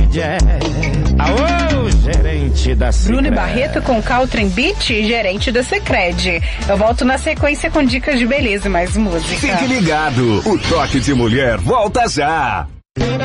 Jack. Alô, gerente da Sicredi. Bruno Barreto com Caltrim Beach, gerente da Sicredi. Eu volto na sequência com dicas de beleza e mais música. Fique ligado, o Toque de Mulher volta já.